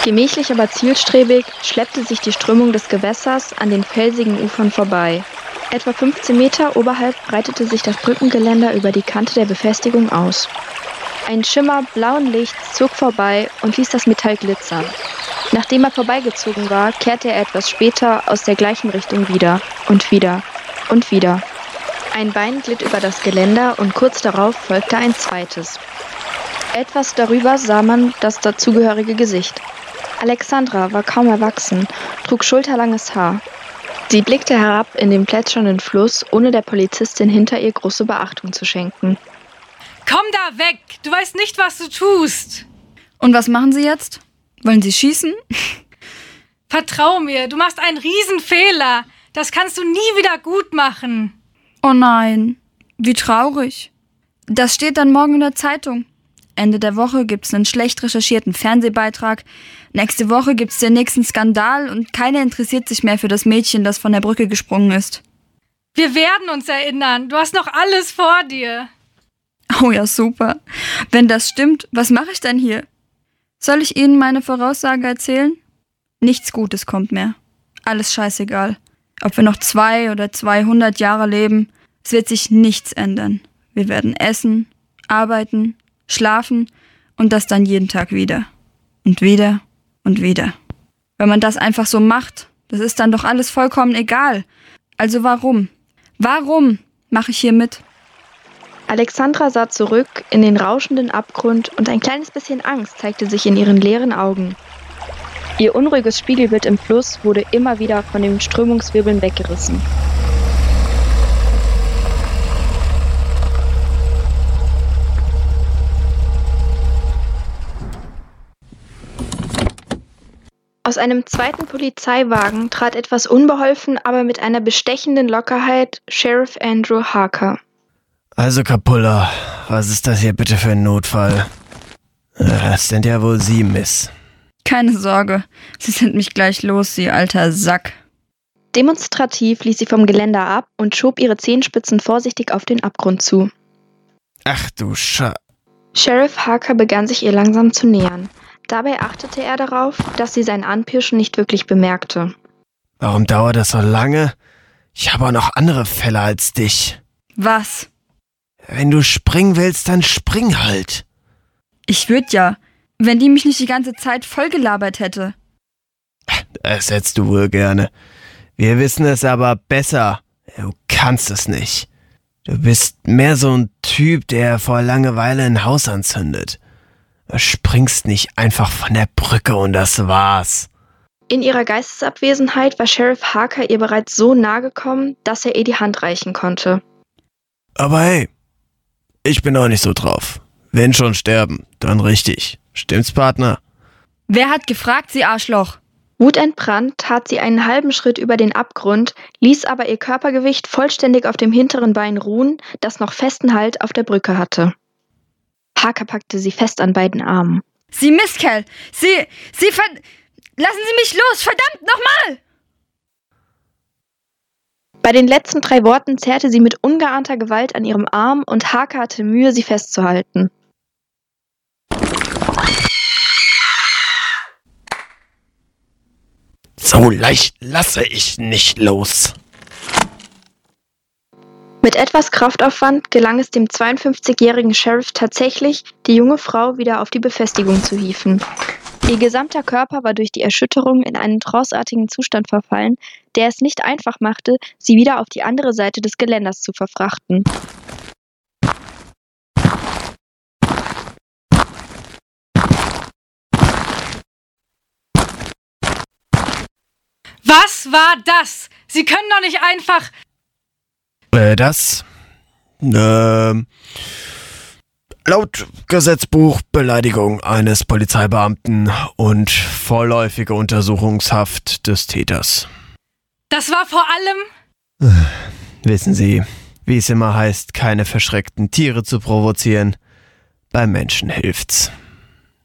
Gemächlich, aber zielstrebig schleppte sich die Strömung des Gewässers an den felsigen Ufern vorbei. Etwa 15 Meter oberhalb breitete sich das Brückengeländer über die Kante der Befestigung aus. Ein Schimmer blauen Lichts zog vorbei und ließ das Metall glitzern. Nachdem er vorbeigezogen war, kehrte er etwas später aus der gleichen Richtung wieder und wieder und wieder. Ein Bein glitt über das Geländer und kurz darauf folgte ein zweites. Etwas darüber sah man das dazugehörige Gesicht. Alexandra war kaum erwachsen, trug schulterlanges Haar. Sie blickte herab in den plätschernden Fluss, ohne der Polizistin hinter ihr große Beachtung zu schenken. Komm da weg! Du weißt nicht, was du tust! Und was machen Sie jetzt? Wollen Sie schießen? Vertrau mir, du machst einen Riesenfehler. Das kannst du nie wieder gut machen. Oh nein, wie traurig. Das steht dann morgen in der Zeitung. Ende der Woche gibt's einen schlecht recherchierten Fernsehbeitrag. Nächste Woche gibt's den nächsten Skandal und keiner interessiert sich mehr für das Mädchen, das von der Brücke gesprungen ist. Wir werden uns erinnern. Du hast noch alles vor dir. Oh ja, super. Wenn das stimmt, was mache ich denn hier? Soll ich Ihnen meine Voraussage erzählen? Nichts Gutes kommt mehr. Alles scheißegal. Ob wir noch 200 oder 200 Jahre leben, es wird sich nichts ändern. Wir werden essen, arbeiten, schlafen und das dann jeden Tag wieder. Und wieder und wieder. Wenn man das einfach so macht, das ist dann doch alles vollkommen egal. Also warum? Warum mache ich hier mit? Alexandra sah zurück in den rauschenden Abgrund und ein kleines bisschen Angst zeigte sich in ihren leeren Augen. Ihr unruhiges Spiegelbild im Fluss wurde immer wieder von den Strömungswirbeln weggerissen. Aus einem zweiten Polizeiwagen trat etwas unbeholfen, aber mit einer bestechenden Lockerheit Sheriff Andrew Harker. Also Capulla, was ist das hier bitte für ein Notfall? Das sind ja wohl Sie, Miss. Keine Sorge, Sie sind mich gleich los, Sie alter Sack. Demonstrativ ließ sie vom Geländer ab und schob ihre Zehenspitzen vorsichtig auf den Abgrund zu. Ach du Sheriff Harker begann sich ihr langsam zu nähern. Dabei achtete er darauf, dass sie sein Anpirschen nicht wirklich bemerkte. Warum dauert das so lange? Ich habe auch noch andere Fälle als dich. Was? Wenn du springen willst, dann spring halt. Ich würd ja, wenn die mich nicht die ganze Zeit vollgelabert hätte. Das hättest du wohl gerne. Wir wissen es aber besser. Du kannst es nicht. Du bist mehr so ein Typ, der vor Langeweile ein Haus anzündet. Du springst nicht einfach von der Brücke und das war's. In ihrer Geistesabwesenheit war Sheriff Harker ihr bereits so nahe gekommen, dass er ihr die Hand reichen konnte. Aber hey, ich bin auch nicht so drauf. Wenn schon sterben, dann richtig. Stimmt's, Partner? Wer hat gefragt, Sie Arschloch? Wutentbrannt tat sie einen halben Schritt über den Abgrund, ließ aber ihr Körpergewicht vollständig auf dem hinteren Bein ruhen, das noch festen Halt auf der Brücke hatte. Harker packte sie fest an beiden Armen. Sie Mistkerl! Lassen Sie mich los! Verdammt, nochmal! Bei den letzten 3 Worten zerrte sie mit ungeahnter Gewalt an ihrem Arm und Harker hatte Mühe, sie festzuhalten. So leicht lasse ich nicht los. Mit etwas Kraftaufwand gelang es dem 52-jährigen Sheriff tatsächlich, die junge Frau wieder auf die Befestigung zu hieven. Ihr gesamter Körper war durch die Erschütterung in einen tranceartigen Zustand verfallen, der es nicht einfach machte, sie wieder auf die andere Seite des Geländers zu verfrachten. Was war das? Sie können doch nicht einfach... Laut Gesetzbuch Beleidigung eines Polizeibeamten und vorläufige Untersuchungshaft des Täters. Das war vor allem... Wissen Sie, wie es immer heißt, keine verschreckten Tiere zu provozieren. Beim Menschen hilft's.